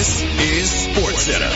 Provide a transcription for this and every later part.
This is SportsCenter.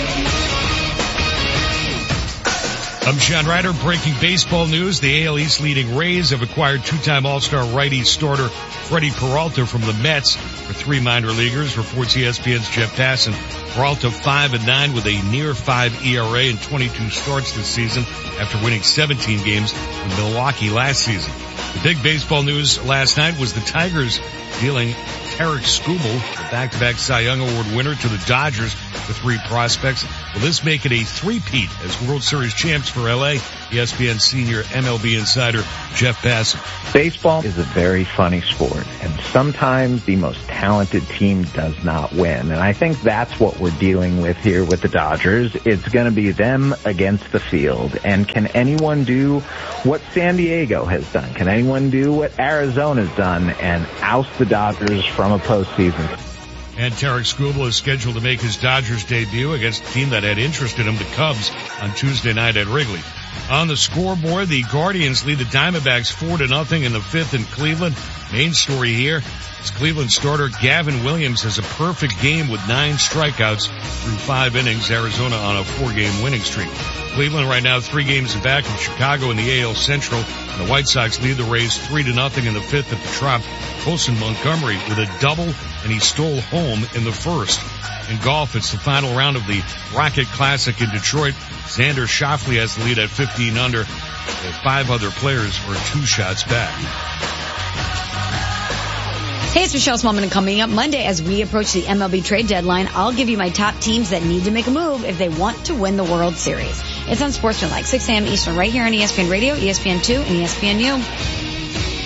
I'm Sean Ryder. Breaking baseball news. The AL East leading Rays have acquired two-time All-Star righty starter Freddie Peralta from the Mets for 3 minor leaguers, reports ESPN's Jeff Passan. Peralta 5-9 with a near 5 ERA and 22 starts this season after winning 17 games in Milwaukee last season. The big baseball news last night was the Tigers dealing Tarik Skubal, the back-to-back Cy Young Award winner, to the Dodgers for 3 prospects. Will this make it a three-peat as World Series champs for LA? ESPN senior MLB insider Jeff Passan. Baseball is a very funny sport, and sometimes the most talented team does not win. And I think that's what we're dealing with here with the Dodgers. It's going to be them against the field. And can anyone do what San Diego has done? Can anyone do what Arizona's done and oust the Dodgers from a postseason? And Tarik Skubal is scheduled to make his Dodgers debut against a team that had interest in him, the Cubs, on Tuesday night at Wrigley. On the scoreboard, the Guardians lead the Diamondbacks 4-0 in the 5th in Cleveland. Main story here is Cleveland starter Gavin Williams has a perfect game with 9 strikeouts through 5 innings. Arizona on a 4-game winning streak. Cleveland right now 3 games back from Chicago in the AL Central. And the White Sox lead the Rays 3-0 in the 5th at the Trop. Colson Montgomery with a double, and he stole home in the first. In golf, it's the final round of the Rocket Classic in Detroit. Xander Schauffele has the lead at 15 under. 5 other players are 2 shots back. Hey, it's Michelle Smallman, and coming up Monday as we approach the MLB trade deadline, I'll give you my top teams that need to make a move if they want to win the World Series. It's on Sportsmanlike, 6 a.m. Eastern, right here on ESPN Radio, ESPN2, and ESPNU.